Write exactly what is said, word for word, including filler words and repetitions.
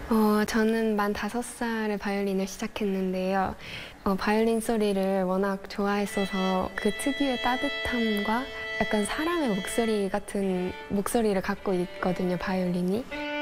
어, 저는 만 다섯 살에 바이올린을 시작했는데요. 어, 바이올린 소리를 워낙 좋아했어서 그 특유의 따뜻함과 약간 사람의 목소리 같은 목소리를 갖고 있거든요, 바이올린이.